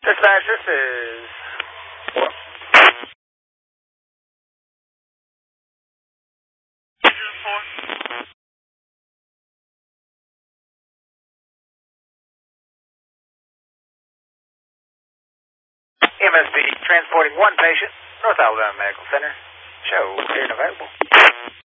Dispatch, this is... MSB transporting one patient, North Alabama Medical Center. Show clear and available.